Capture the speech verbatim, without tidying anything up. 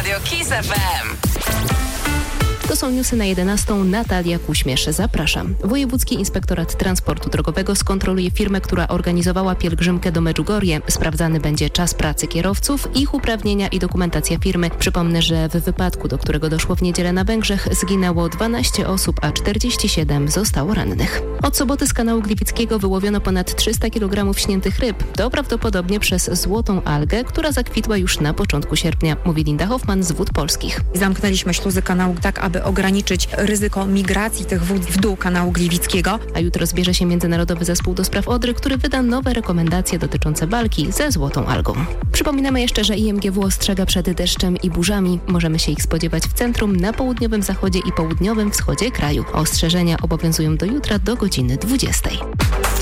Radio Kiss F M. To są newsy na jedenastą. Natalia Kuśmierz, zapraszam. Wojewódzki Inspektorat Transportu Drogowego skontroluje firmę, która organizowała pielgrzymkę do Medjugorje. Sprawdzany będzie czas pracy kierowców, ich uprawnienia i dokumentacja firmy. Przypomnę, że w wypadku, do którego doszło w niedzielę na Węgrzech, zginęło dwanaście osób, a czterdzieści siedem zostało rannych. Od soboty z kanału Gliwickiego wyłowiono ponad trzysta kilogramów śniętych ryb. To prawdopodobnie przez złotą algę, która zakwitła już na początku sierpnia, mówi Linda Hoffman z Wód Polskich. Zamknęliśmy śluzy kanału tak, aby ograniczyć ryzyko migracji tych wód w dół kanału Gliwickiego. A jutro zbierze się Międzynarodowy Zespół do Spraw Odry, który wyda nowe rekomendacje dotyczące walki ze złotą algą. Przypominamy jeszcze, że I M G W ostrzega przed deszczem i burzami. Możemy się ich spodziewać w centrum, na południowym zachodzie i południowym wschodzie kraju. Ostrzeżenia obowiązują do jutra do godziny dwudziestej.